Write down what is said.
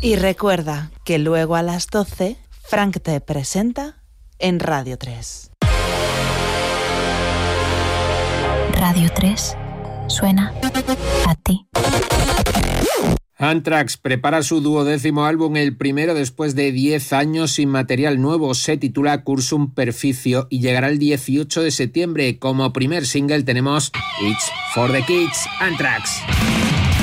Y recuerda que luego a las 12, Frank te presenta en Radio 3. Radio 3 suena a ti. Anthrax prepara su 12º álbum, el primero después de 10 años sin material nuevo. Se titula Cursum Perficio y llegará el 18 de septiembre. Como primer single tenemos It's for the Kids, Anthrax.